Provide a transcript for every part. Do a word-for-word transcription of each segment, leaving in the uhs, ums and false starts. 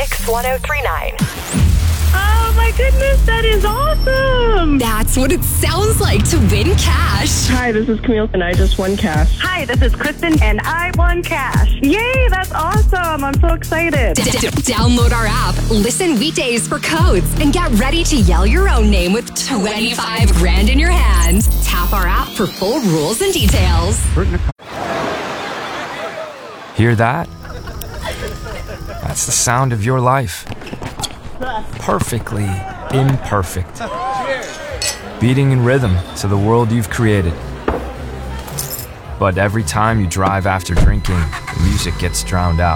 Mix ten thirty-nine. Oh my goodness, that is awesome! That's what it sounds like to win cash. Hi, this is Camille, and I just won cash. Hi, this is Kristen, and I won cash. Yay, that's awesome! I'm so excited. D- d- download our app, listen weekdays for codes, and get ready to yell your own name with twenty-five grand in your hand. Tap our app for full rules and details. Hear that? That's the sound of your life. Perfectly imperfect. Beating in rhythm to the world you've created. But every time you drive after drinking, the music gets drowned out.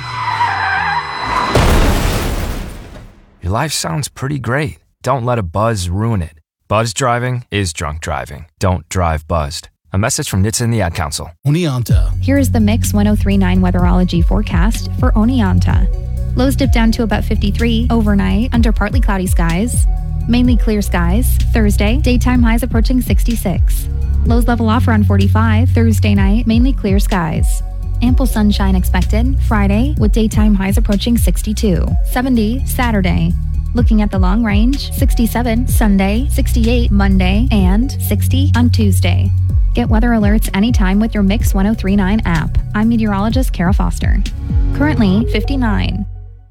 Your life sounds pretty great. Don't let a buzz ruin it. Buzz driving is drunk driving. Don't drive buzzed. A message from N H T S A and the Ad Council. Oneonta. Here is the Mix ten thirty-nine weatherology forecast for Oneonta. Lows dip down to about fifty-three overnight under partly cloudy skies. Mainly clear skies. Thursday, daytime highs approaching sixty-six. Lows level off around forty-five. Thursday night, mainly clear skies. Ample sunshine expected Friday with daytime highs approaching sixty-two. seventy Saturday. Looking at the long range, sixty-seven Sunday, sixty-eight Monday, and sixty on Tuesday. Get weather alerts anytime with your Mix ten thirty-nine app. I'm meteorologist Kara Foster. Currently fifty-nine.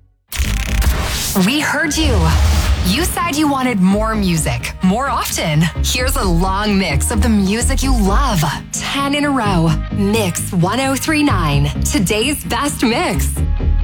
We heard you. You said you wanted more music, more often. Here's a long mix of the music you love. ten in a row. Mix ten thirty-nine. Today's best mix.